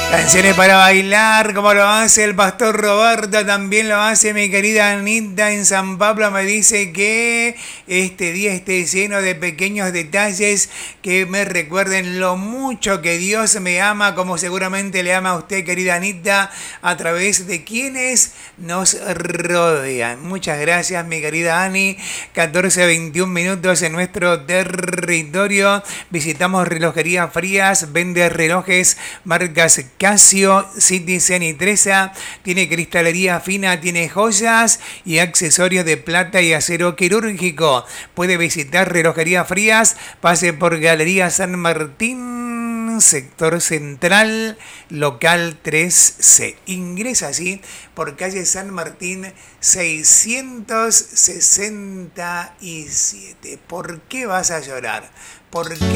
Canciones para bailar, como lo hace el pastor Roberto, también lo hace mi querida Anita en San Pablo. Me dice que este día esté lleno de pequeños detalles que me recuerden lo mucho que Dios me ama, como seguramente le ama a usted, querida Anita, a través de quienes nos rodean. Muchas gracias, mi querida Ani. 14:21 minutos en nuestro territorio. Visitamos Relojería Frías, vende relojes marcas Casio, Citizen y Tresa, tiene cristalería fina, tiene joyas y accesorios de plata y acero quirúrgico. Puede visitar Relojería Frías, pase por Galería San Martín, sector central, local 3C. Ingresa así por calle San Martín 667. ¿Por qué vas a llorar? ¿Por qué